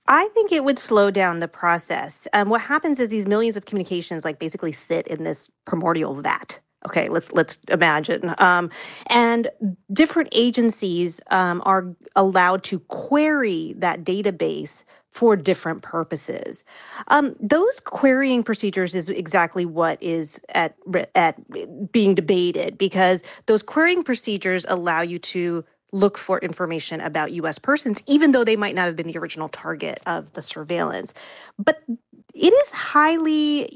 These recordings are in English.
I think it would slow down the process. What happens is these millions of communications like basically sit in this primordial vat. Okay, let's imagine, and different agencies are allowed to query that database for different purposes. Those querying procedures is exactly what is at being debated because those querying procedures allow you to look for information about U.S. persons, even though they might not have been the original target of the surveillance. But it is highly,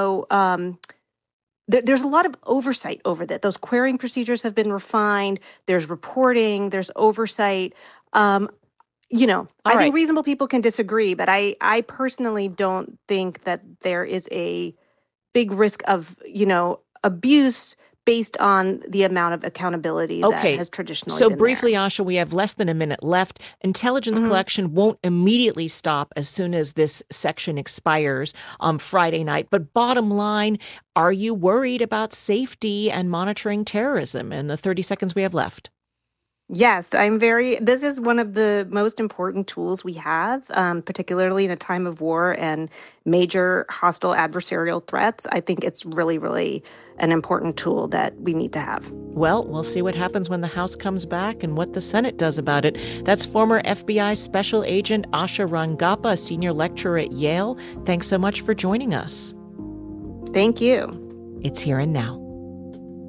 there's a lot of oversight over that. Those querying procedures have been refined. There's reporting. There's oversight. Um, All I right. think reasonable people can disagree, but I personally don't think that there is a big risk of, abuse based on the amount of accountability that Okay. has traditionally So been there. briefly, Asha, we have less than a minute left. Intelligence Mhm. collection won't immediately stop as soon as this section expires on Friday night. But bottom line, are you worried about safety and monitoring terrorism in the 30 seconds we have left? Yes, this is one of the most important tools we have, particularly in a time of war and major hostile adversarial threats. I think it's really, really an important tool that we need to have. Well, we'll see what happens when the House comes back and what the Senate does about it. That's former FBI Special Agent Asha Rangappa, a senior lecturer at Yale. Thanks so much for joining us. Thank you. It's Here and Now.